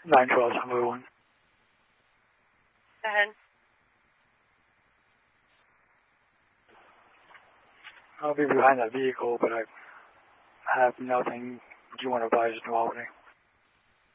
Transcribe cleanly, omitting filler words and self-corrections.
912, Sunway 1. Go ahead. I'll be behind that vehicle, but I have nothing. Do you want to advise to Albany?